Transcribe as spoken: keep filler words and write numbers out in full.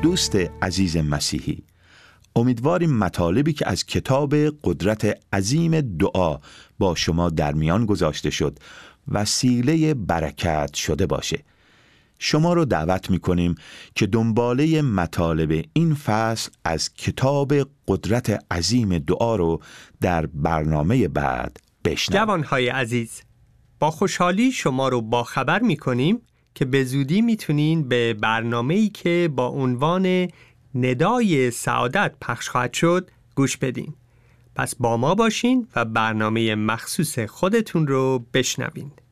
دوست عزیز مسیحی، امیدواریم مطالبی که از کتاب قدرت عظیم دعا با شما در میان گذاشته شد وسیله برکت شده باشه. شما رو دعوت می‌کنیم که دنباله مطالب این فصل از کتاب قدرت عظیم دعا رو در برنامه بعد بشنوید. جوانهای عزیز، با خوشحالی شما رو با خبر می‌کنیم که به زودی میتونین به برنامه‌ای که با عنوان ندای سعادت پخش خواهد شد گوش بدین. پس با ما باشین و برنامه مخصوص خودتون رو بشنوین.